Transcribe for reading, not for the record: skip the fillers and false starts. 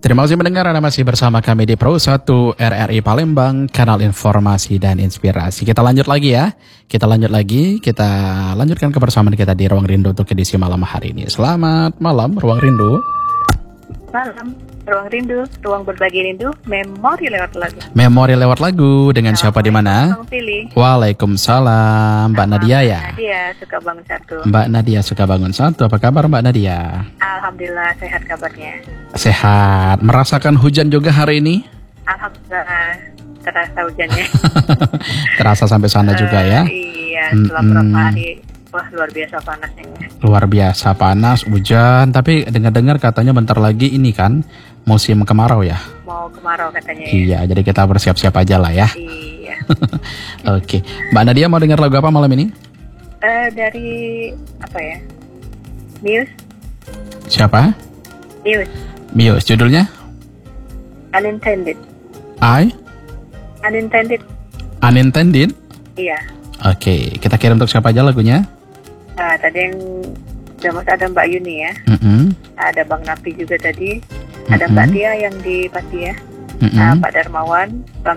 Terima kasih mendengar, Anda masih bersama kami di Pro 1 RRI Palembang, kanal informasi dan inspirasi. Kita lanjut lagi ya. Kita lanjutkan kebersamaan kita di Ruang Rindu untuk edisi malam hari ini. Selamat malam, Ruang Rindu. Malam, Ruang Rindu, ruang berbagi rindu, memori lewat lagu. Memori lewat lagu dengan siapa di mana? Pilih. Waalaikumsalam, Mbak Nadia ya. Nadia suka bangun satu. Mbak Nadia suka bangun satu. Apa kabar Mbak Nadia? Alhamdulillah sehat kabarnya. Sehat. Merasakan hujan juga hari ini? Alhamdulillah terasa hujannya. Terasa sampai sana juga ya? Iya, setelah beberapa hari. Wah, luar biasa panasnya. Luar biasa panas, hujan. Tapi dengar-dengar katanya bentar lagi ini kan musim kemarau ya? Mau kemarau katanya ya. Iya, jadi kita bersiap-siap aja lah ya. Iya. Oke, Mbak Nadia mau dengar lagu apa malam ini? Dari apa ya? Muse. Siapa? Muse. Muse, judulnya? Unintended. Unintended. Unintended? Iya. Oke, kita kirim untuk siapa aja lagunya? Tadi yang ada Mbak Yuni ya. Ada Bang Napi juga tadi. Ada Mbak Tia yang di Pati ya. Pak Darmawan, Bang